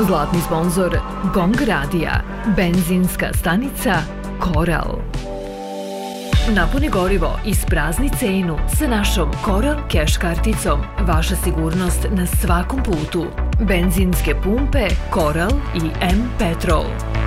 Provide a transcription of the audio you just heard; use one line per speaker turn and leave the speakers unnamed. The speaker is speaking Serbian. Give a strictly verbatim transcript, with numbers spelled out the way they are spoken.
Zlatni sponzor Gong Radija, benzinska stanica Koral. Napuni gorivo, isprazni cenu sa našom Koral Cash karticom. Vaša sigurnost na svakom putu. Benzinske pumpe Koral i M Petrol.